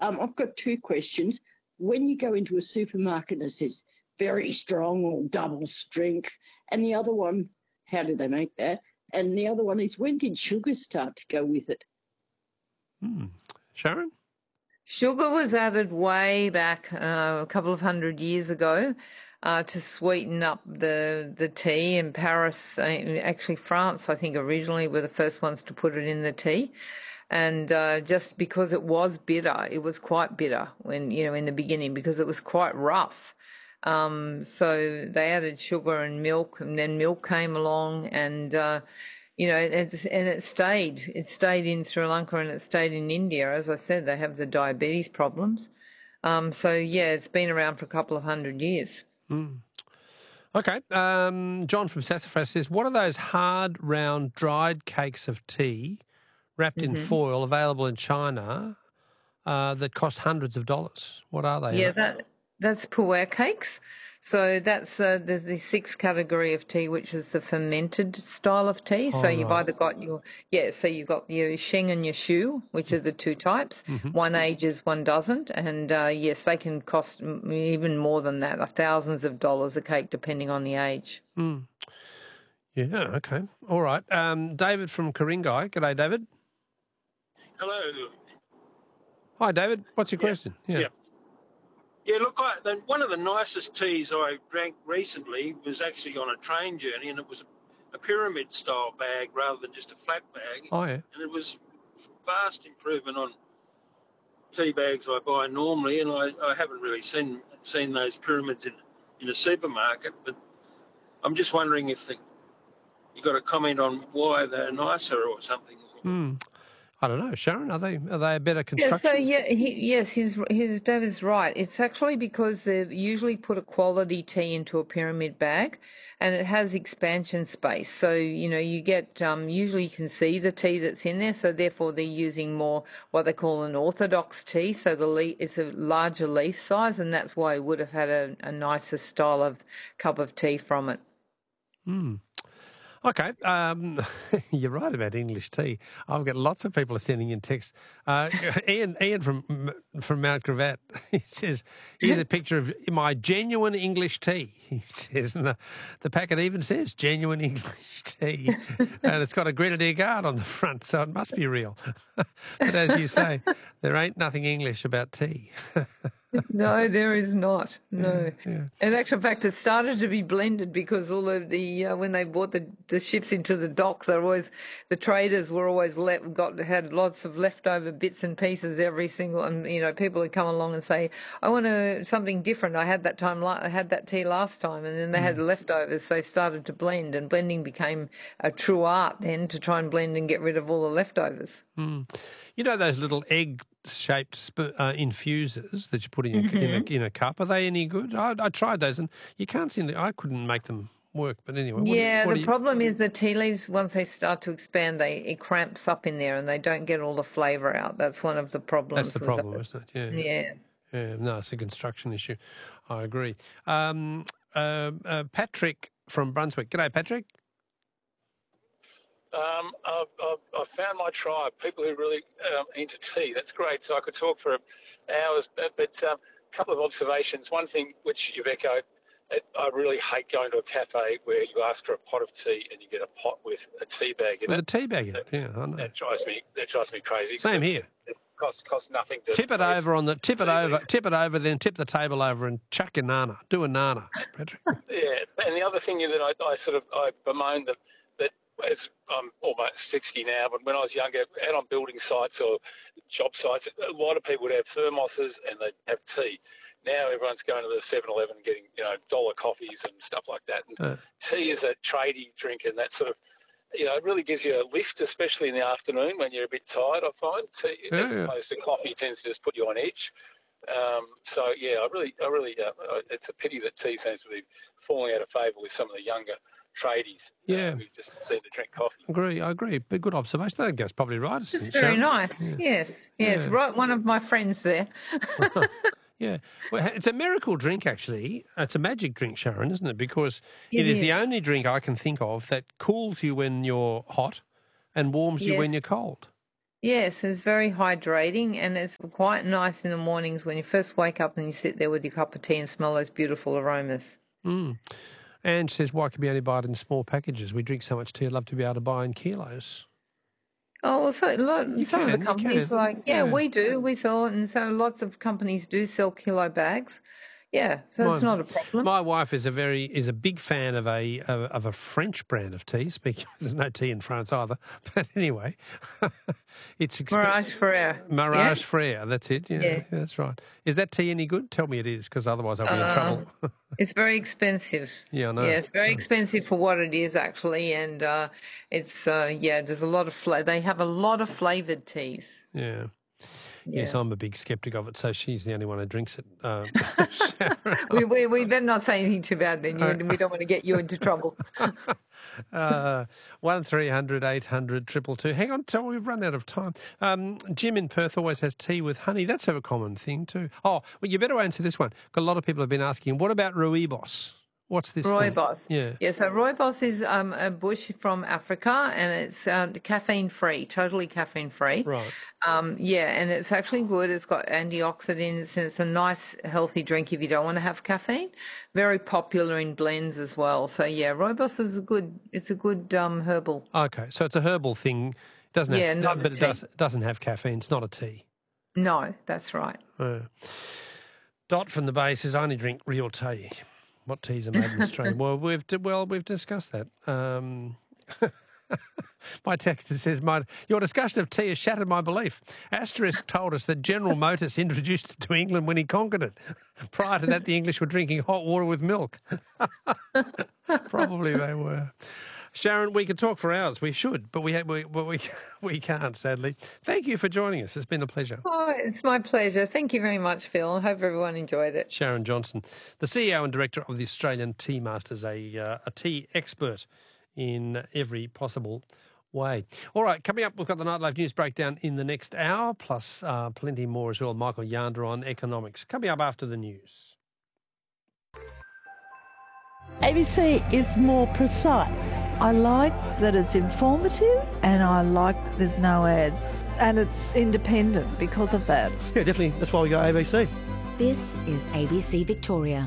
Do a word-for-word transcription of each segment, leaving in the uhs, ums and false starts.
Um, I've got two questions. When you go into a supermarket and it says very strong or double strength, and the other one, how do they make that? And the other one is, when did sugar start to go with it? Hmm. Sharon? Sugar was added way back uh, a couple of hundred years ago uh, to sweeten up the the tea. In Paris, uh, actually France, I think originally were the first ones to put it in the tea. And uh, just because it was bitter, it was quite bitter when, you know, in the beginning, because it was quite rough. Um, so they added sugar and milk, and then milk came along, and uh, you know, it's, and it stayed. It stayed in Sri Lanka and it stayed in India. As I said, they have the diabetes problems. Um, so yeah, it's been around for a couple of hundred years. Mm. Okay. Um, John from Sassafras says, what are those hard, round, dried cakes of tea wrapped mm-hmm. in foil available in China uh, that cost hundreds of dollars? What are they? Yeah, that that's pu'er cakes. So that's uh, there's the sixth category of tea, which is the fermented style of tea. Oh, so you've right. either got your yeah, so you've got your Sheng and your Shu, which are the two types. Mm-hmm. One ages, one doesn't, and uh, yes, they can cost even more than that, thousands of dollars a cake, depending on the age. Mm. Yeah. Okay. All right. Um, David from Ku-ring-gai. G'day, David. Hello. Hi, David. What's your yeah. question? Yeah. yeah. Yeah, look, I, the, one of the nicest teas I drank recently was actually on a train journey, and it was a, a pyramid-style bag rather than just a flat bag. Oh, yeah. And it was vast improvement on tea bags I buy normally, and I, I haven't really seen seen those pyramids in, in a supermarket, but I'm just wondering if the, you got a comment on why they're nicer or something. Mm. I don't know, Sharon. Are they are they a better construction? Yeah, so yeah, he, yes, his his David's right. It's actually because they usually put a quality tea into a pyramid bag, and it has expansion space. So you know you get um, usually you can see the tea that's in there. So therefore they're using more what they call an orthodox tea. So the leaf, it's a larger leaf size, and that's why it would have had a, a nicer style of cup of tea from it. Hmm. Okay, um, you're right about English tea. I've got lots of people sending in texts. Uh, Ian, Ian from from Mount Gravatt, he says, here's a picture of my genuine English tea, he says, and the, the packet even says genuine English tea, and it's got a Grenadier Guard on the front, so it must be real. But as you say, there ain't nothing English about tea. No, there is not. No. Yeah, yeah. In actual fact, it started to be blended because all of the uh, when they brought the, the ships into the docks, they were always the traders were always let, got had lots of leftover bits and pieces every single, and you know people would come along and say, "I want a, something different. I had that time, I had that tea last time," and then they mm. had leftovers, so they started to blend, and blending became a true art then to try and blend and get rid of all the leftovers. Mm. You know those little egg-shaped sp- uh, infusers that you put in, your, mm-hmm. in, a, in a cup? Are they any good? I, I tried those, and you can't seem to. I couldn't make them work. But anyway, what yeah. do, what the you... problem is the tea leaves once they start to expand, they it cramps up in there, and they don't get all the flavour out. That's one of the problems. That's the with problem, it. isn't it? Yeah. Yeah. Yeah. No, it's a construction issue. I agree. Um, uh, uh, Patrick from Brunswick. G'day, Patrick. Um, I've, I've, I've found my tribe, people who are really um, into tea. That's great. So I could talk for hours, but, but um, a couple of observations. One thing which you've echoed, it, I really hate going to a cafe where you ask for a pot of tea and you get a pot with a tea bag in with it. With a tea bag in it, yeah, I know. That drives me. That drives me crazy. Same here. It, it costs costs nothing to tip it over on the tip it over, leaves. tip it over, then tip the table over and chuck your nana. Do a nana, Patrick. Yeah, and the other thing that I, I sort of I bemoan that that. As I'm almost sixty now, but when I was younger, out on building sites or job sites, a lot of people would have thermoses and they'd have tea. Now everyone's going to the seven eleven and getting, you know, dollar coffees and stuff like that. And uh. tea is a tradie drink, and that sort of, you know, it really gives you a lift, especially in the afternoon when you're a bit tired, I find. Tea, yeah, as yeah. opposed to coffee, tends to just put you on edge. Um, so, yeah, I really, I really, uh, it's a pity that tea seems to be falling out of favour with some of the younger tradies yeah. uh, who just seem to drink coffee. I agree, I agree. But good observation. I think that's probably right. It's very Sharon. nice. Yeah. Yes, yes. Yeah. Right, one of my friends there. Yeah. Well, it's a miracle drink, actually. It's a magic drink, Sharon, isn't it? Because it, it is, is the only drink I can think of that cools you when you're hot and warms yes. you when you're cold. Yes, it's very hydrating, and it's quite nice in the mornings when you first wake up and you sit there with your cup of tea and smell those beautiful aromas. Mm. Ange says, why can we only buy it in small packages? We drink so much tea, I'd love to be able to buy in kilos. Oh, well, so a lot, some can, of the companies, can. like, yeah, Yeah. we do, we sell it, and so lots of companies do sell kilo bags. Yeah, so it's My- not a problem. My wife is a very is a big fan of a of, of a French brand of tea. Speaking, there's no tea in France either. But anyway, it's expe- Mirage Frere. Mirage Yeah? Frere. That's it. Yeah, Yeah. that's right. Is that tea any good? Tell me it is, because otherwise I'll be in Uh, trouble. It's very expensive. Yeah, I know. Yeah, it's very expensive for what it is actually, and uh, it's uh, yeah. There's a lot of fla- they have a lot of flavoured teas. Yeah. Yes, Yeah. I'm a big sceptic of it, so she's the only one who drinks it. Um, we, we we better not say anything too bad then. You, we don't want to get you into trouble. uh, one three hundred eight hundred triple two. Hang on, so we've run out of time. Um, Jim in Perth always has tea with honey. That's a common thing too. Oh, well, you better answer this one. 'Cause a lot of people have been asking, what about rooibos? What's this thing? Rooibos. Yeah. Yeah, so rooibos is um, a bush from Africa, and it's um, caffeine-free, totally caffeine-free. Right. Um, yeah, and it's actually good. It's got antioxidants, and it's a nice, healthy drink if you don't want to have caffeine. Very popular in blends as well. So yeah, rooibos is a good. It's a good um, herbal. Okay, so it's a herbal thing. It doesn't have, Yeah, not a but it tea. does, doesn't have caffeine. It's not a tea. No, that's right. Uh, Dot from the base says, I only drink real tea. What teas are made in Australia? well, we've well we've discussed that. Um, my texter says, my, your discussion of tea has shattered my belief. Asterisk told us that General Motors introduced it to England when he conquered it. Prior to that, the English were drinking hot water with milk. Probably they were. Sharon, we could talk for hours. We should, but we we we we can't, sadly. Thank you for joining us. It's been a pleasure. Oh, it's my pleasure. Thank you very much, Phil. I hope everyone enjoyed it. Sharon Johnson, the C E O and director of the Australian Tea Masters, a uh, a tea expert in every possible way. All right, coming up, we've got the Nightlife News breakdown in the next hour, plus uh, plenty more as well. Michael Yander on economics. Coming up after the news. A B C is more precise. I like that it's informative, and I like there's no ads, and it's independent because of that. Yeah, definitely. That's why we go A B C. This is A B C Victoria.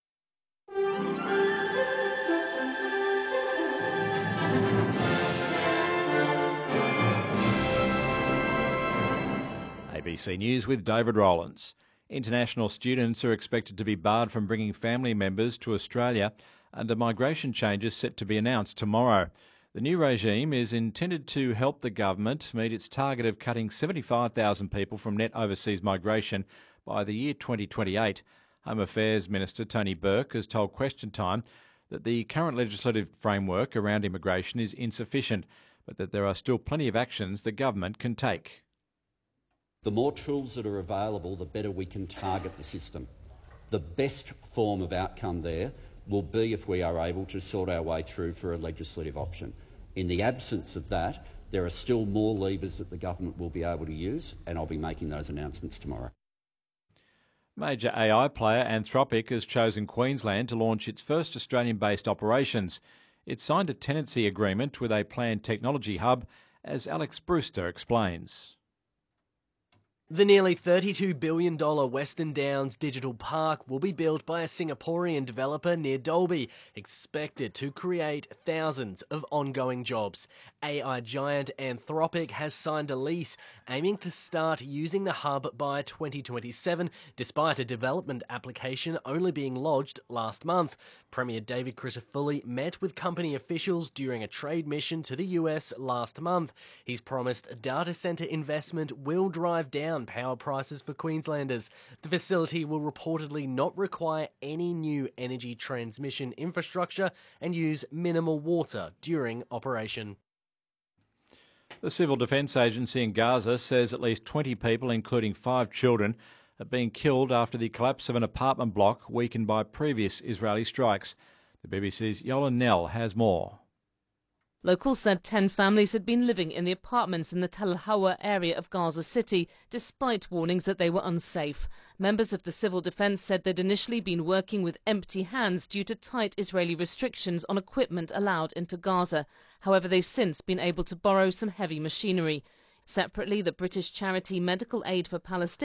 A B C News with David Rowlands. International students are expected to be barred from bringing family members to Australia under migration changes set to be announced tomorrow. The new regime is intended to help the government meet its target of cutting seventy-five thousand people from net overseas migration by the year twenty twenty-eight. Home Affairs Minister Tony Burke has told Question Time that the current legislative framework around immigration is insufficient, but that there are still plenty of actions the government can take. The more tools that are available, the better we can target the system. The best form of outcome there will be if we are able to sort our way through for a legislative option. In the absence of that, there are still more levers that the government will be able to use, and I'll be making those announcements tomorrow. Major A I player Anthropic has chosen Queensland to launch its first Australian-based operations. It signed a tenancy agreement with a planned technology hub, as Alex Brewster explains. The nearly thirty-two billion dollars Western Downs Digital Park will be built by a Singaporean developer near Dalby, expected to create thousands of ongoing jobs. A I giant Anthropic has signed a lease, aiming to start using the hub by twenty twenty-seven, despite a development application only being lodged last month. Premier David Crisafulli met with company officials during a trade mission to the U S last month. He's promised data centre investment will drive down power prices for Queenslanders. The facility will reportedly not require any new energy transmission infrastructure and use minimal water during operation. The Civil Defence Agency in Gaza says at least twenty people, including five children, have been killed after the collapse of an apartment block weakened by previous Israeli strikes. The B B C's Yolan Nell has more. Locals said ten families had been living in the apartments in the Tel Hawa area of Gaza City, despite warnings that they were unsafe. Members of the civil defence said they'd initially been working with empty hands due to tight Israeli restrictions on equipment allowed into Gaza. However, they've since been able to borrow some heavy machinery. Separately, the British charity Medical Aid for Palestine